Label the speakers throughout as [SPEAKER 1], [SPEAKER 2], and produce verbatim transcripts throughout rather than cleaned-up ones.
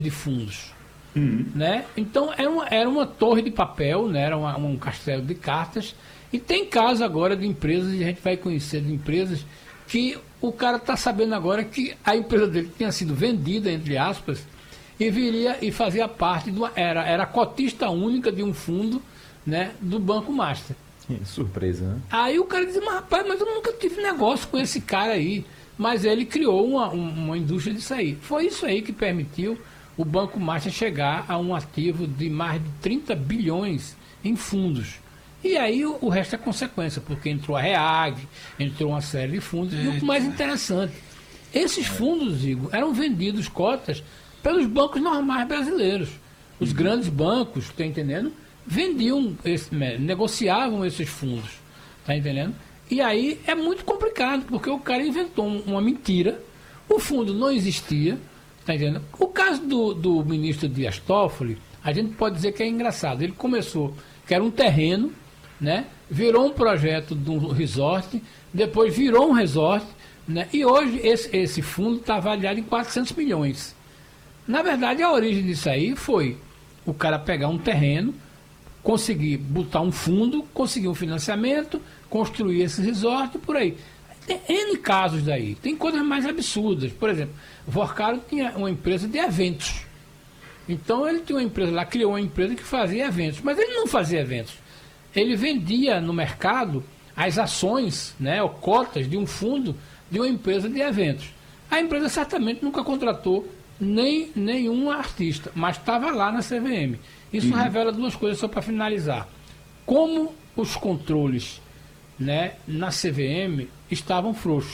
[SPEAKER 1] de fundos.
[SPEAKER 2] Uhum.
[SPEAKER 1] Né? Então era uma, era uma torre de papel, né? Era uma, um castelo de cartas. E tem casos agora de empresas, e a gente vai conhecer de empresas que o cara está sabendo agora que a empresa dele tinha sido vendida, entre aspas, e viria e fazia parte, de uma, era, era cotista única de um fundo, né, do Banco Master.
[SPEAKER 3] Que surpresa, né?
[SPEAKER 1] Aí o cara dizia, mas rapaz, mas eu nunca tive negócio com esse cara aí. Mas ele criou uma, uma indústria disso aí. Foi isso aí que permitiu o Banco Master chegar a um ativo de mais de trinta bilhões em fundos. E aí o, o resto é consequência, porque entrou a REAG, entrou uma série de fundos. E o mais interessante, esses fundos, Igor, eram vendidos cotas pelos bancos normais brasileiros. Os uhum. grandes bancos, está entendendo? Vendiam, esse, negociavam esses fundos, está entendendo? E aí é muito complicado, porque o cara inventou uma mentira, o fundo não existia, está entendendo? O caso do, do ministro Dias Toffoli, a gente pode dizer que é engraçado. Ele começou, que era um terreno, né? Virou um projeto de um resort, depois virou um resort, né? E hoje esse, esse fundo está avaliado em quatrocentos milhões. Na verdade, a origem disso aí foi o cara pegar um terreno, conseguir botar um fundo, conseguir um financiamento, construir esse resort, por aí. Tem N casos daí, tem coisas mais absurdas. Por exemplo, o Vorcaro tinha uma empresa de eventos. Então ele tinha uma empresa lá, criou uma empresa que fazia eventos, mas ele não fazia eventos. Ele vendia no mercado as ações, né, ou cotas de um fundo de uma empresa de eventos. A empresa certamente nunca contratou nem nenhum artista, mas estava lá na C V M. Isso uhum. revela duas coisas, só para finalizar. Como os controles, né, na C V M estavam frouxos.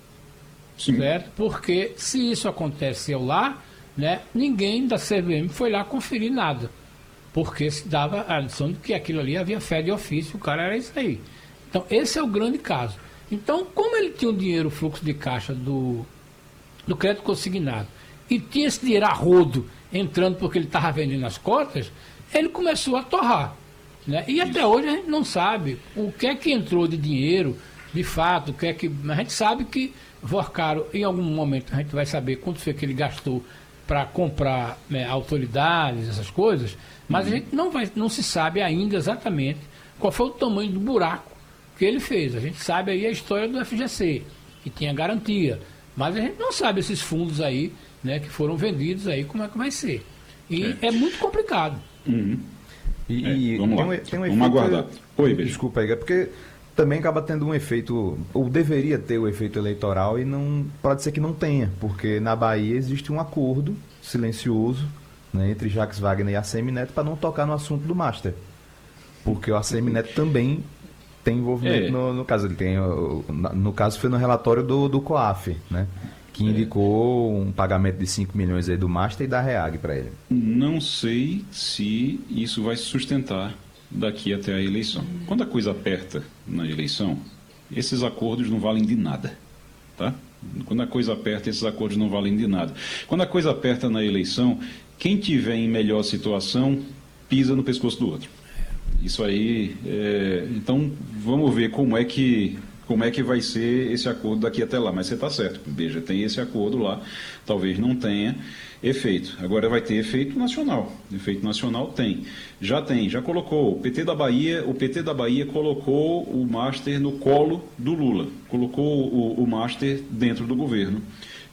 [SPEAKER 1] Sim. Certo? Porque se isso aconteceu lá, né, ninguém da C V M foi lá conferir nada. Porque se dava a lição de que aquilo ali havia fé de ofício, o cara era isso aí. Então, esse é o grande caso. Então, como ele tinha o dinheiro, o fluxo de caixa do, do crédito consignado, e tinha esse dinheiro a rodo entrando porque ele estava vendendo as cotas, ele começou a torrar. Né? E até hoje a gente não sabe o que é que entrou de dinheiro, de fato, o que é que. A gente sabe que Vorcaro, em algum momento, a gente vai saber quanto foi que ele gastou para comprar, né, autoridades, essas coisas, mas uhum. a gente não, vai, não se sabe ainda exatamente qual foi o tamanho do buraco que ele fez. A gente sabe aí a história do F G C, que tinha garantia, mas a gente não sabe esses fundos aí, né, que foram vendidos aí, como é que vai ser. E é, é muito complicado.
[SPEAKER 2] Uhum.
[SPEAKER 3] E,
[SPEAKER 2] é,
[SPEAKER 3] e
[SPEAKER 2] vamos
[SPEAKER 3] tem
[SPEAKER 2] lá,
[SPEAKER 3] um, tem um
[SPEAKER 2] vamos
[SPEAKER 3] efeito,
[SPEAKER 2] aguardar. Oi, beijo.
[SPEAKER 3] Desculpa aí, é porque também acaba tendo um efeito, ou deveria ter o efeito eleitoral, e não pode ser que não tenha, porque na Bahia existe um acordo silencioso, né, entre Jacques Wagner e A C M Neto para não tocar no assunto do Master. Porque o A C M Neto também tem envolvimento é. no, no caso. Ele tem, no caso foi no relatório do, do COAF, né? Que indicou um pagamento de cinco milhões aí do Master e da REAG para ele.
[SPEAKER 2] Não sei se isso vai se sustentar daqui até a eleição. Quando a coisa aperta na eleição, esses acordos não valem de nada, tá? Quando a coisa aperta, esses acordos não valem de nada. Quando a coisa aperta na eleição, quem tiver em melhor situação pisa no pescoço do outro. Isso aí, é... então vamos ver como é que como é que vai ser esse acordo daqui até lá. Mas você está certo, veja, tem esse acordo lá, talvez não tenha efeito. Agora vai ter efeito nacional. Efeito nacional tem. Já tem, já colocou. O P T da Bahia, o P T da Bahia colocou o Master no colo do Lula. Colocou o, o Master dentro do governo.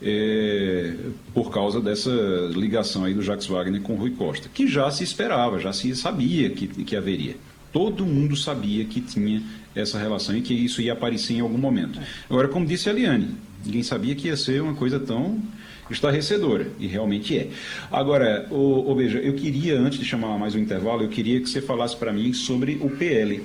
[SPEAKER 2] É, por causa dessa ligação aí do Jacques Wagner com o Rui Costa, que já se esperava, já se sabia que, que haveria. Todo mundo sabia que tinha essa relação e que isso ia aparecer em algum momento. Agora, como disse a Eliane, ninguém sabia que ia ser uma coisa tão estarrecedora, e realmente é. Agora, ô, ô, Beija, eu queria, antes de chamar mais um intervalo, eu queria que você falasse para mim sobre o P L,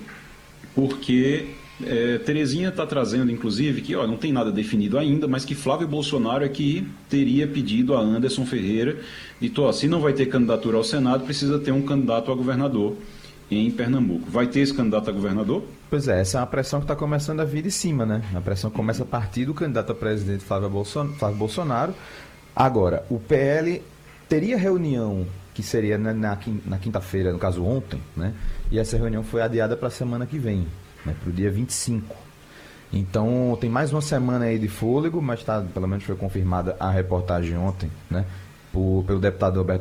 [SPEAKER 2] porque é, Terezinha está trazendo, inclusive, que ó, não tem nada definido ainda, mas que Flávio Bolsonaro é que teria pedido a Anderson Ferreira, e tô, se não vai ter candidatura ao Senado, precisa ter um candidato a governador em Pernambuco. Vai ter esse candidato a governador?
[SPEAKER 3] Pois é, essa é uma pressão que está começando a vir de cima, né? A pressão começa a partir do candidato a presidente Flávio Bolsonaro. Flávio Bolsonaro. Agora, o P L teria reunião, que seria na, na, na quinta-feira, no caso ontem, né? E essa reunião foi adiada para a semana que vem, né? Para o dia vinte e cinco. Então, tem mais uma semana aí de fôlego, mas tá, pelo menos foi confirmada a reportagem ontem, né? por, pelo deputado Alberto